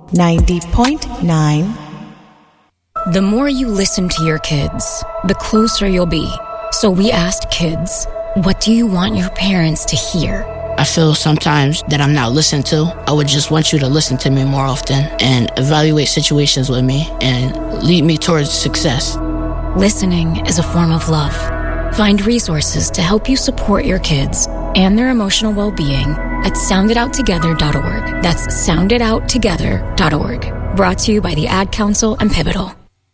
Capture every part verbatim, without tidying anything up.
ninety point nine. The more you listen to your kids, the closer you'll be. So we asked kids, what do you want your parents to hear? I feel sometimes that I'm not listened to. I would just want you to listen to me more often and evaluate situations with me and lead me towards success. Listening is a form of love. Find resources to help you support your kids and their emotional well-being at sound it out together dot org. That's sound it out together dot org. Brought to you by the Ad Council and Pivotal.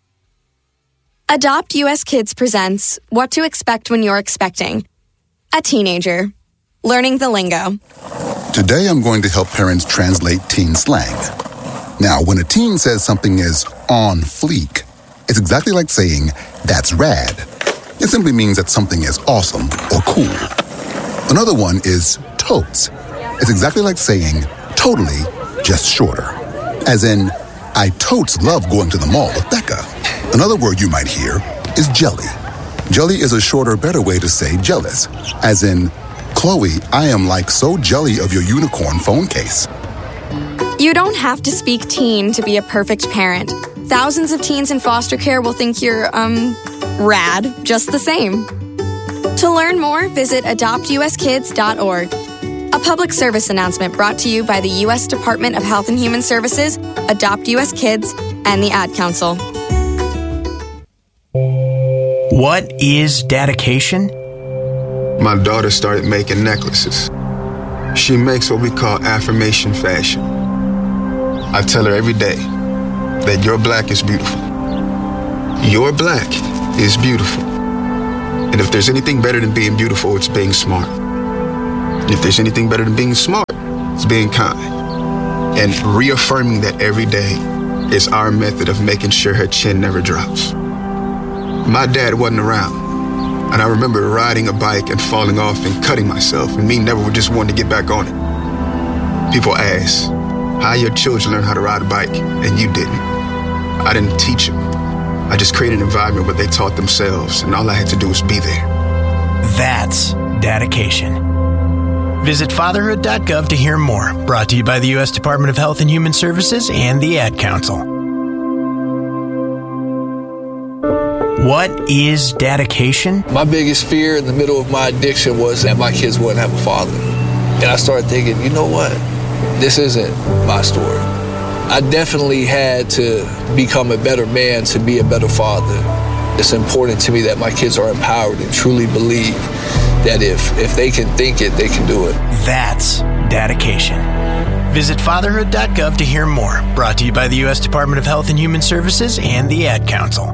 Adopt U S Kids presents What to Expect When You're Expecting. A teenager. Learning the lingo. Today I'm going to help parents translate teen slang. Now, when a teen says something is on fleek, it's exactly like saying, that's rad. It simply means that something is awesome or cool. Another one is totes. It's exactly like saying, totally, just shorter. As in, I totes love going to the mall with Becca. Another word you might hear is jelly. Jelly is a shorter, better way to say jealous. As in, Chloe, I am like so jelly of your unicorn phone case. You don't have to speak teen to be a perfect parent. Thousands of teens in foster care will think you're, um, rad, just the same. To learn more, visit adopt u s kids dot org. A public service announcement brought to you by the U S Department of Health and Human Services, Adopt U S Kids, and the Ad Council. What is dedication? My daughter started making necklaces. She makes what we call affirmation fashion. I tell her every day that your black is beautiful. Your black is beautiful. And if there's anything better than being beautiful, it's being smart. And if there's anything better than being smart, it's being kind. And reaffirming that every day is our method of making sure her chin never drops. My dad wasn't around, and I remember riding a bike and falling off and cutting myself, and me never just wanting to get back on it. People ask, how your children learn how to ride a bike, and you didn't. I didn't teach them. I just created an environment where they taught themselves, and all I had to do was be there. That's dedication. Visit fatherhood dot gov to hear more. Brought to you by the U S Department of Health and Human Services and the Ad Council. What is dedication? My biggest fear in the middle of my addiction was that my kids wouldn't have a father. And I started thinking, you know what? This isn't my story. I definitely had to become a better man to be a better father. It's important to me that my kids are empowered and truly believe that if, if they can think it, they can do it. That's dedication. Visit fatherhood dot gov to hear more. Brought to you by the U S Department of Health and Human Services and the Ad Council.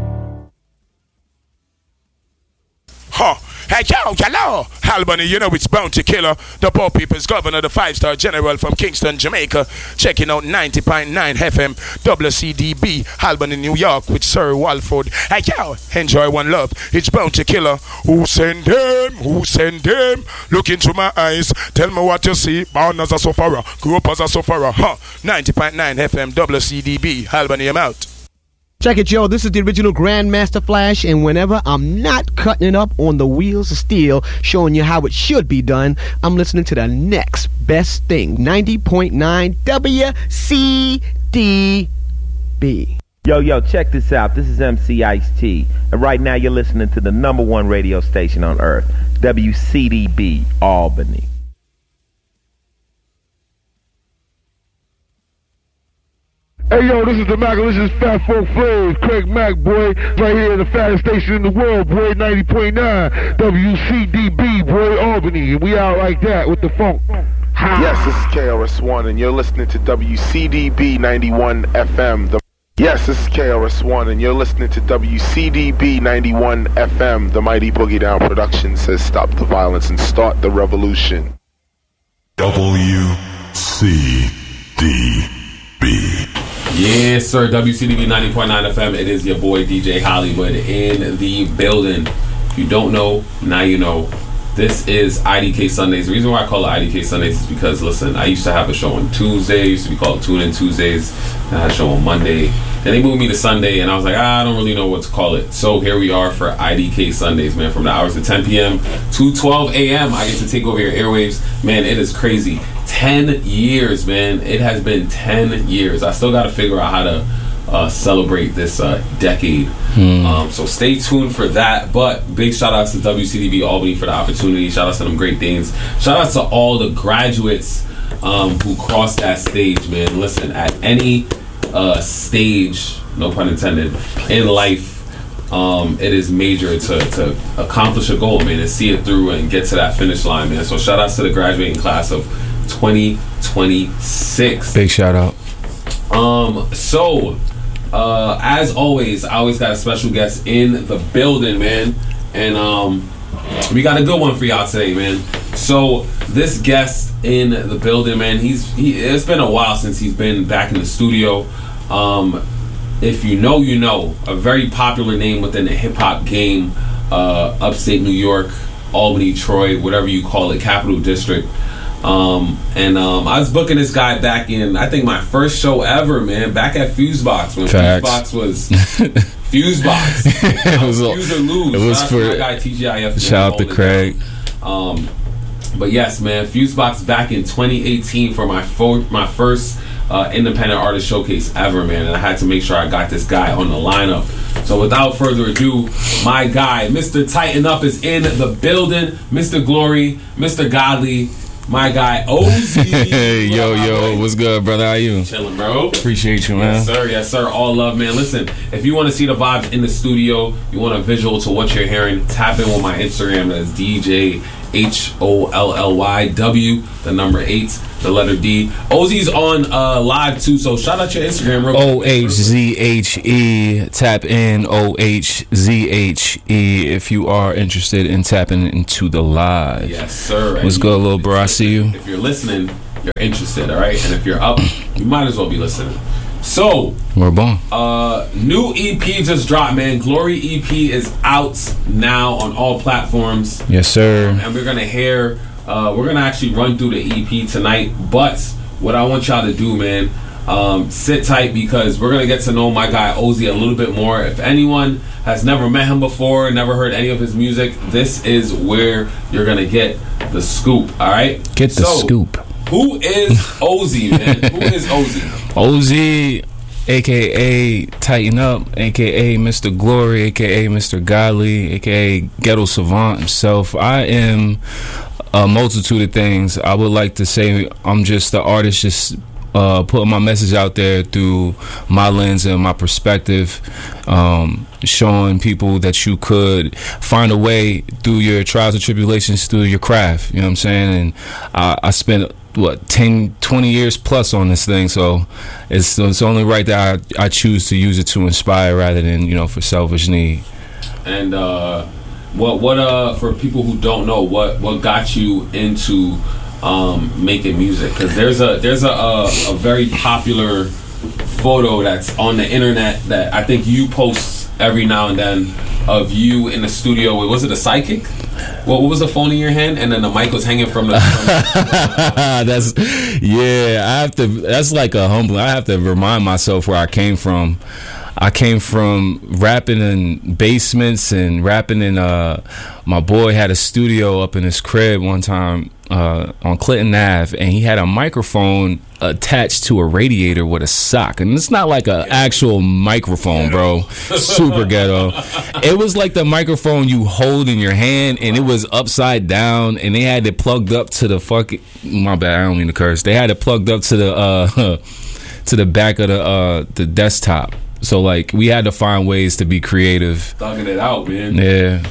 Huh. Hey, yo, hello, Albany, you know it's Bounty Killer, the poor people's governor, the five-star general from Kingston, Jamaica, checking out ninety point nine F M, W C D B, Albany, New York, with Sir Walford. Hey, yo, enjoy one love. It's Bounty Killer. Who send them? Who send them? Look into my eyes. Tell me what you see. Born as a sufferer. Grew up as a sufferer. Huh. ninety point nine F M, W C D B, Albany, I'm out. Check it, yo. This is the original Grandmaster Flash, and whenever I'm not cutting it up on the wheels of steel, showing you how it should be done, I'm listening to the next best thing, ninety point nine W C D B. Yo, yo, check this out. This is M C Ice-T, and right now you're listening to the number one radio station on earth, W C D B, Albany. Hey yo, this is the Mac, this is Fat Folk Flav, Craig Mack, boy, right here at the fattest station in the world, boy, ninety point nine, W C D B, boy, Albany, and we out like that with the funk. Ha. Yes, this is K R S One, and you're listening to W C D B ninety-one F M. The Yes, this is K R S One, and you're listening to W C D B ninety-one F M. The Mighty Boogie Down production says stop the violence and start the revolution. W C D B. Yes, sir. W C D B ninety point nine F M. It is your boy D J Hollywood in the building. If you don't know, now you know. This is I D K Sundays. The reason why I call it I D K Sundays is because, listen, I used to have a show on Tuesday. It used to be called Tune In Tuesdays. I had a show on Monday. Then they moved me to Sunday, and I was like, ah, I don't really know what to call it. So here we are for I D K Sundays, man. From the hours of ten p.m. to twelve a.m. I get to take over your airwaves. Man, it is crazy. ten years, man. It has been ten years. I still got to figure out how to uh, celebrate this uh, decade. Hmm. Um, so stay tuned for that. But big shout outs to W C D B Albany for the opportunity. Shout outs to them Great Danes. Shout outs to all the graduates um, who crossed that stage, man. Listen, at any uh, stage, no pun intended, in life, Um, it is major to, to accomplish a goal, man, and see it through and get to that finish line, man. So shout outs to the graduating class of twenty twenty-six. Big shout out. Um, so uh, as always, I always got a special guest in the building, man, and um, we got a good one for y'all today, man. So this guest in the building, man, he's he. It's been a while since he's been back in the studio. Um, If you know, you know. A very popular name within the hip-hop game, uh, upstate New York, Albany, Troy, whatever you call it, Capital District. Um, and um, I was booking this guy back in, I think, my first show ever, man, back at Fusebox, when Facts. Fusebox was Fusebox. It was, Fuse or lose. it was Shout out for to my guy, T G I F. Shout out to Craig. Um, but yes, man, Fusebox back in twenty eighteen for my fo- my first uh, independent artist showcase ever, man, and I had to make sure I got this guy on the lineup. So without further ado, my guy, Mister Tighten Up, is in the building. Mister Glory, Mister Godly, my guy Ozzy. Hey, yo, yo, what's good, brother? How you? Chilling, bro. Appreciate you, man. Yes, sir. Yes, sir. All love, man. Listen, if you want to see the vibes in the studio, you want a visual to what you're hearing, tap in with my Instagram. That's D J H O L L Y W, the number eight, the letter D. Ozzy's on uh, live too, so shout out your Instagram real quick. O H Z H E. Tap in O H Z H E if you are interested in tapping into the live. Yes, sir. What's And good, little bro? I see you. If you're listening, you're interested, all right? And if you're up, you might as well be listening. So, We're born. uh, new E P just dropped, man. Glory E P is out now on all platforms. Yes, sir. And we're gonna hear, uh, we're gonna actually run through the E P tonight. But what I want y'all to do, man, um, sit tight because we're gonna get to know my guy Ozzy a little bit more. If anyone has never met him before, never heard any of his music, this is where you're gonna get the scoop. All right, Get the So, scoop. Who is Ozzy, man? Who is Ozzy? Ozzy, a k a. Tighten Up, a k a. Mister Glory, a k a. Mister Godly, a k a. Ghetto Savant himself. I am a multitude of things. I would like to say I'm just the artist, just uh, putting my message out there through my lens and my perspective, um, showing people that you could find a way through your trials and tribulations, through your craft. You know what I'm saying? And I, I spent what ten, twenty years plus on this thing, so it's it's only right that I, I choose to use it to inspire rather than, you know, for selfish need. And uh, what what uh for people who don't know, what what got you into um, making music? Because there's a there's a, a a very popular photo that's on the internet that I think you post every now and then of you in the studio with, was it a Sidekick? Well, what was the phone in your hand, and then the mic was hanging from the. From the that's yeah. I have to. That's like a humble. I have to remind myself where I came from. I came from rapping in basements and rapping in. Uh, my boy had a studio up in his crib one time uh, on Clinton Avenue, and he had a microphone attached to a radiator with a sock, and it's not like an actual microphone, bro. Super ghetto. It was like the microphone you hold in your hand, and it was upside down, and they had it plugged up to the fucking. My bad, I don't mean to curse. They had it plugged up to the uh, to the back of the uh, the desktop. So like we had to find ways to be creative. Thugging it out, man. Yeah.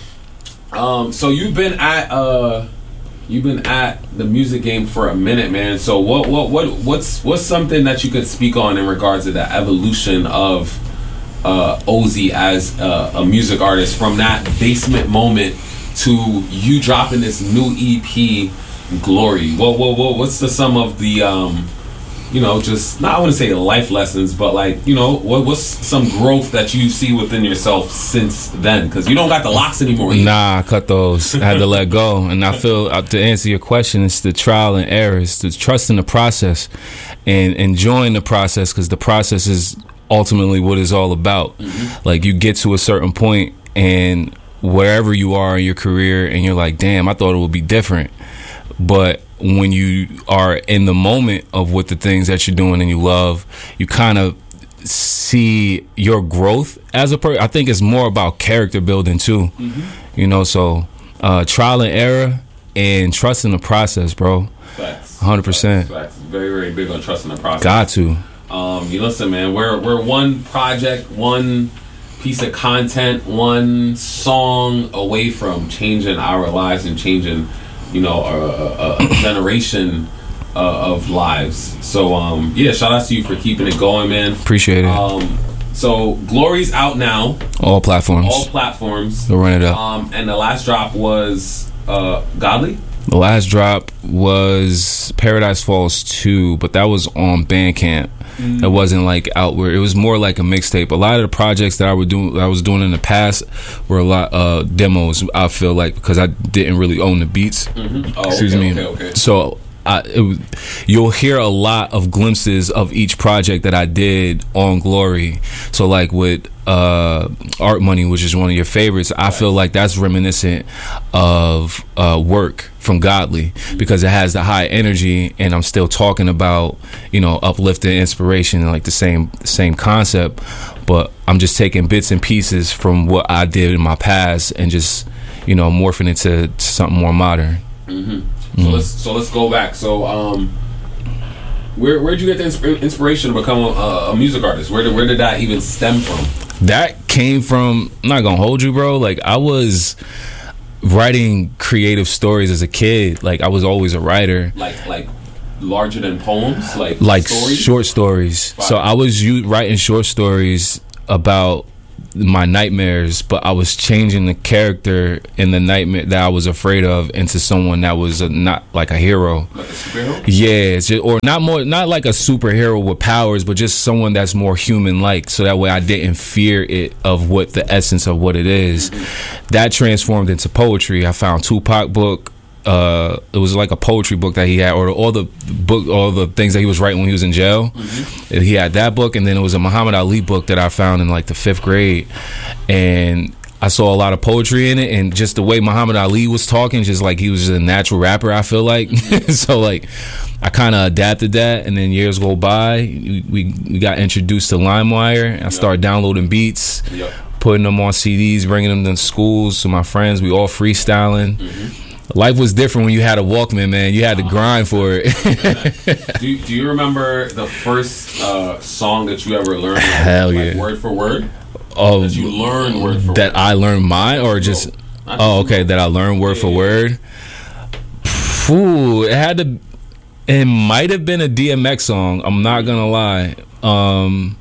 Um. So you've been at uh. You've been at the music game for a minute, man. So what what what what's what's something that you could speak on in regards to the evolution of uh, Ozzy as a, a music artist from that basement moment to you dropping this new E P, Glory? What what what what's the sum of the um, you know, just not I want to say life lessons, but like, you know, what what's some growth that you see within yourself since then? Because you don't got the locks anymore either. Nah, I cut those. I had to let go. And I feel, uh, to answer your question, it's the trial and error. It's the trust in the process and enjoying the process, because the process is ultimately what it's all about. Mm-hmm. Like, you get to a certain point and wherever you are in your career and you're like, damn, I thought it would be different. But when you are in the moment of what the things that you're doing and you love, you kind of see your growth as a person. I think it's more about character building too. Mm-hmm. You know, so uh, trial and error and trusting the process, bro. Facts. one hundred percent. Facts. Facts. Very, very big on trusting the process. Got to. Um, you listen, man. We're we're one project, one piece of content, one song away from changing our lives and changing, you know, a, a, a generation uh, of lives. So, um, yeah, shout out to you for keeping it going, man. Appreciate it. Um, so, Glory's out now. All platforms. All platforms. Go run it up. Um, and the last drop was uh, Godly. The last drop was Paradise Falls two, but that was on Bandcamp. Mm-hmm. It wasn't like outward. It was more like a mixtape. A lot of the projects that I would do, I was doing in the past, were a lot uh, demos. I feel like because I didn't really own the beats. Mm-hmm. Oh, Excuse okay, me. okay, okay. So I, it was, you'll hear a lot of glimpses of each project that I did on Glory. So like with uh, Art Money, which is one of your favorites, I feel like that's reminiscent of uh, work from Godly, because it has the high energy, and I'm still talking about, you know, uplifting inspiration and like the same the same concept, but I'm just taking bits and pieces from what I did in my past and just, you know, morphing it to, to something more modern. Mm-hmm. So mm-hmm. let's so let's go back. So um, where where'd you get the insp- inspiration to become a, a music artist? Where did where did that even stem from? That came from, I'm not gonna hold you, bro. Like I was writing creative stories as a kid. Like I was always a writer. Like like larger than poems, like like stories? short stories. Fire. So I was u- writing short stories about my nightmares, but I was changing the character in the nightmare that I was afraid of into someone that was a, not like a hero. Like a superhero? Yeah, it's just, or not more, not like a superhero with powers, but just someone that's more human-like. So that way, I didn't fear it of what the essence of what it is. Mm-hmm. That transformed into poetry. I found Tupac book. Uh, it was like a poetry book that he had, or all the book, all the things that he was writing when he was in jail. Mm-hmm. He had that book, and then it was a Muhammad Ali book that I found in like the fifth grade, and I saw a lot of poetry in it, and just the way Muhammad Ali was talking, just like he was just a natural rapper. I feel like so like I kind of adapted that, and then years go by, we we, we got introduced to LimeWire. I yep. started downloading beats, yep. putting them on C Ds, bringing them to schools to my friends. We all freestyling. Mm-hmm. Life was different when you had a Walkman, man. You had to grind for it. do, do you remember the first uh, song that you ever learned? Like, Hell yeah. Like word for word? Oh, that you learned word for that word? That I learned mine, or just... No, oh, okay, that I learned word yeah, for yeah. word. Ooh, it had to... It might have been a D M X song. I'm not going to lie. Um...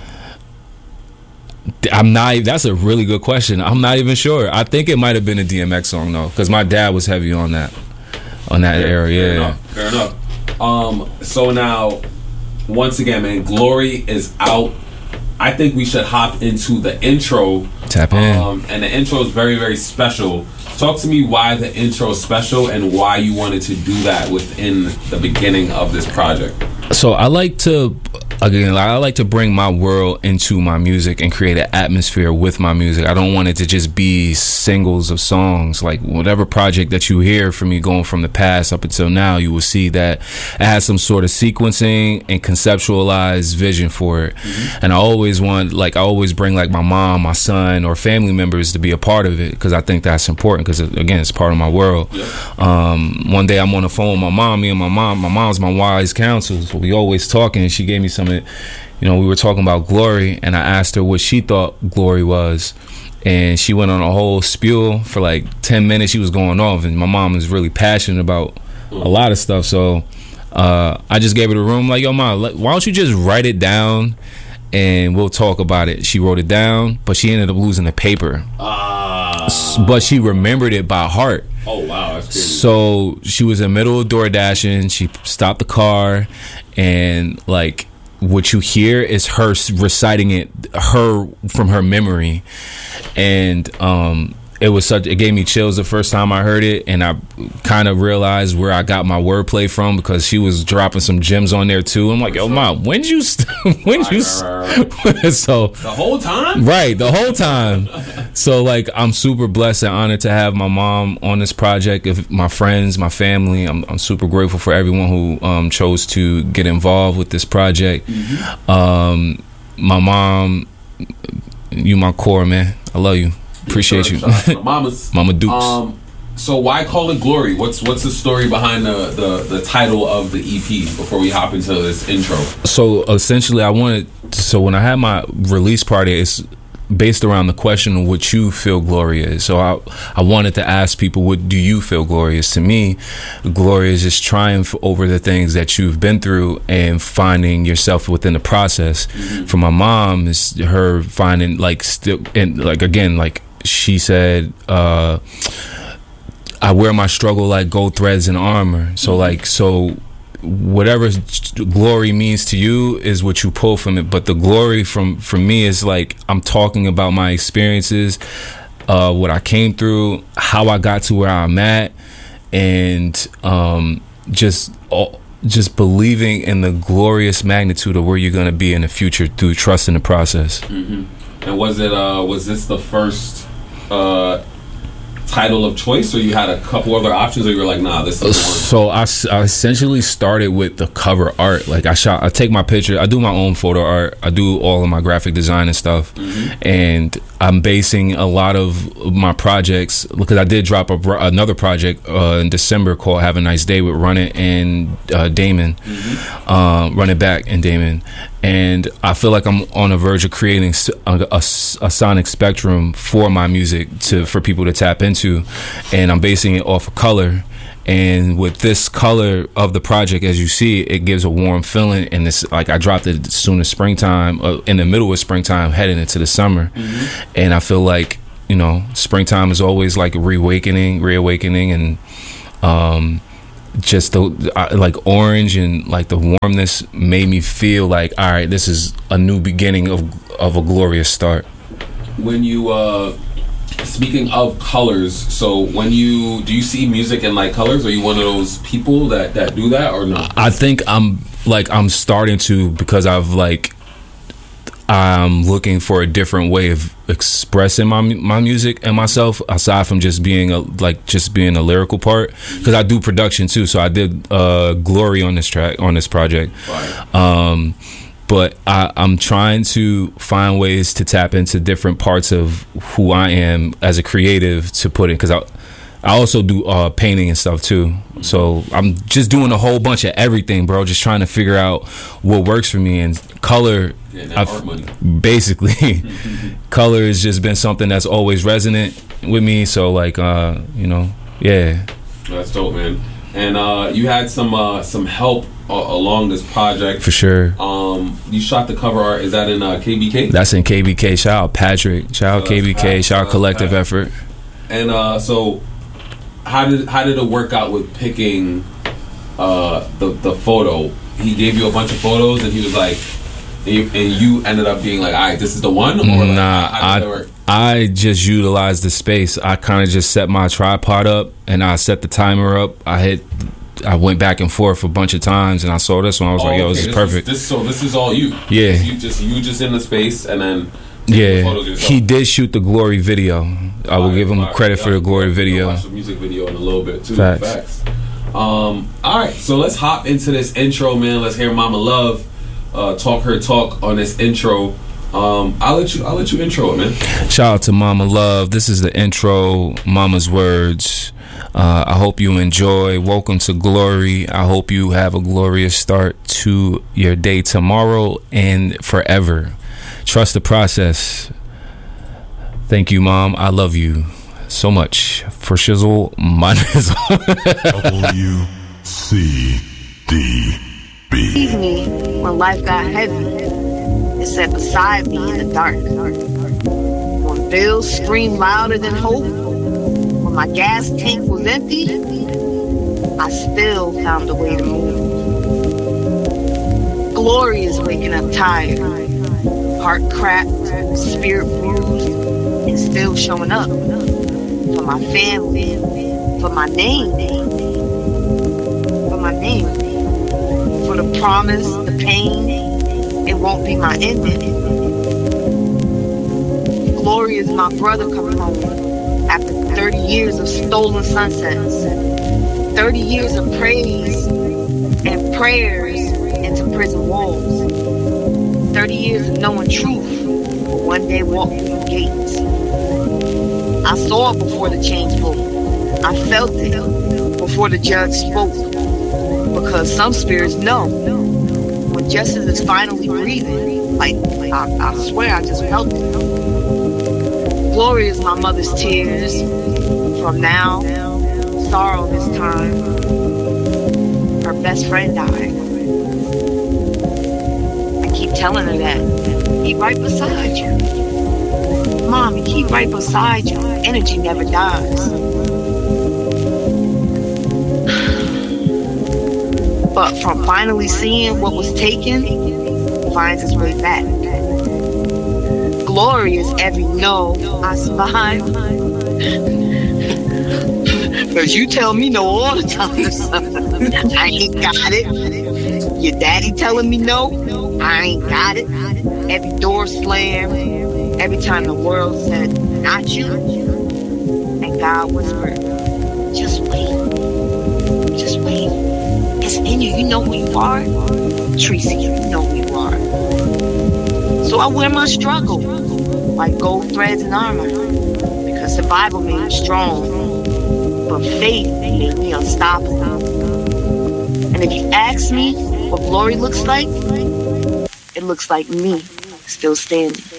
I'm not. That's a really good question. I'm not even sure. I think it might have been a D M X song though, because my dad was heavy on that, on that fair, era. Fair yeah. Enough, fair enough. Um. So now, once again, man, Glory is out. I think we should hop into the intro. Tap in. Um. And the intro is very, very special. Talk to me why the intro is special and why you wanted to do that within the beginning of this project. So I like to, again, I like to bring my world into my music and create an atmosphere with my music. I don't want it to just be singles of songs. Like whatever project that you hear from me going from the past up until now, you will see that it has some sort of sequencing and conceptualized vision for it. Mm-hmm. And I always want, like I always bring like my mom, my son, or family members to be a part of it, because I think that's important, because again, it's part of my world. Yep. Um, one day I'm on the phone with my mom, me and my mom, my mom's my wise counsel. So we always talking, and she gave me some, you know, we were talking about Glory, and I asked her what she thought Glory was, and she went on a whole spiel for like ten minutes. She was going off, and my mom is really passionate about a lot of stuff. So uh, I just gave her the room, like, yo, mom, why don't you just write it down and we'll talk about it. She wrote it down, but she ended up losing the paper. Uh, but she remembered it by heart. Oh, wow. That's crazy. So she was in the middle of door dashing. She stopped the car, and like what you hear is her reciting it, her from her memory. And um, it was such. It gave me chills the first time I heard it, and I kind of realized where I got my wordplay from because she was dropping some gems on there too. I'm like, yo, mom, when you st- when you st- so the whole time, right? The whole time. So like, I'm super blessed and honored to have my mom on this project. If my friends, my family, I'm, I'm super grateful for everyone who um, chose to get involved with this project. Mm-hmm. Um, my mom, you my core, man. I love you. Appreciate you, mamas. Mama Dukes. Um, so why call it Glory? What's what's the story behind the, the the title of the E P? Before we hop into this intro. So essentially, I wanted. So when I had my release party, it's based around the question of what you feel glory is. So I I wanted to ask people, what do you feel glory is? To me, glory is just triumph over the things that you've been through and finding yourself within the process. Mm-hmm. For my mom, is her finding like still and like again like she said, uh, I wear my struggle like gold threads and armor. So mm-hmm. like so. Whatever glory means to you is what you pull from it, but the glory from from me is like I'm talking about my experiences, uh, what I came through, how I got to where I'm at, and um, just all, just believing in the glorious magnitude of where you're going to be in the future through trusting the process. Mm-hmm. And was it uh, was this the first uh, title of choice, or you had a couple other options, or you were like, nah, this is the one? So I, I essentially started with the cover art. Like I shot, I take my picture, I do my own photo art, I do all of my graphic design and stuff, mm-hmm. and I'm basing a lot of my projects, because I did drop a, another project uh, in December called Have a Nice Day with Run It and uh, Damon, mm-hmm. um, Run It Back and Damon. And I feel like I'm on the verge of creating a, a, a sonic spectrum for my music to for people to tap into, and I'm basing it off of color. And with this color of the project, as you see, it gives a warm feeling. And it's like I dropped it as soon as springtime, uh, in the middle of springtime, heading into the summer. Mm-hmm. And I feel like, you know, springtime is always like a reawakening, reawakening, and um, just the uh, like orange and like the warmness made me feel like, all right, this is a new beginning of of a glorious start. When you uh speaking of colors, so when you do you see music in like colors? Are you one of those people that that do that, or no? I think I'm like I'm starting to, because I've like I'm looking for a different way of expressing my my music and myself, aside from just being a like just being a lyrical part, because I do production too. So I did uh Glory on this track on this project. Right. Um but I, I'm trying to find ways to tap into different parts of who I am as a creative to put in, because I I also do uh, painting and stuff too. So I'm just doing a whole bunch of everything, bro. Just trying to figure out what works for me. And color, yeah, I've, basically, color has just been something that's always resonant with me. So like, uh, you know, yeah. That's dope, man. And uh, you had some uh, some help uh, along this project. For sure. Um, you shot the cover art. Is that in uh, K B K? That's in K B K. Shout out Patrick. Shout out K B K. Shout out Collective Effort. And uh, so, how did how did it work out with picking uh, the the photo? He gave you a bunch of photos, and he was like, and you, and you ended up being like, all right, this is the one. Or like, nah, how, how did I. that work? I just utilized the space. I kind of just set my tripod up and I set the timer up. I hit, I went back and forth a bunch of times, and I saw this one. I was oh, like, "Yo, okay. this is perfect." This, so this is all you. Yeah. You just you just in the space, and then yeah. The photos yourself. He did shoot the Glory video. I will right, give him right, credit yeah, for the Glory video. Watch the music video in a little bit too. Facts. Facts. Um. All right. So let's hop into this intro, man. Let's hear Mama Love uh, talk her talk on this intro. Um, I'll let you. I'll let you intro it, man. Shout out to Mama Love. This is the intro. Mama's words. Uh, I hope you enjoy. Welcome to Glory. I hope you have a glorious start to your day tomorrow and forever. Trust the process. Thank you, Mom. I love you so much. For Shizzle, my W C D B. Evening when life got heavy. It sat beside me in the dark. When bills screamed louder than hope, when my gas tank was empty, I still found a way to move. Glory is waking up tired, heart cracked, spirit bruised, and still showing up. for my family, for my name, for my name, for the promise, the pain, it won't be my ending. Glory is my brother coming home after thirty years of stolen sunsets, thirty years of praise and prayers into prison walls, thirty years of knowing truth, but one day walking through gates. I saw it before the chains broke. I felt it before the judge spoke. Because some spirits know when justice is finally breathing. Like, I, I swear I just felt it. Glory is my mother's tears. From now, sorrow this time. Her best friend died. I keep telling her that. Keep right beside you. Mommy, keep right beside you. Energy never dies. But from finally seeing what was taken, finds its way back. Glory is every no I survive. Cause you tell me no all the time, son. I ain't got it. Your daddy telling me no, I ain't got it. Every door slammed. Every time the world said, not you. And God whispered, just wait. Just wait. It's in you. You know who you are. Tracy, you know who you are. So I wear my struggle like gold threads and armor. Because the Bible made me strong. But faith made me unstoppable. And if you ask me what glory looks like, it looks like me still standing.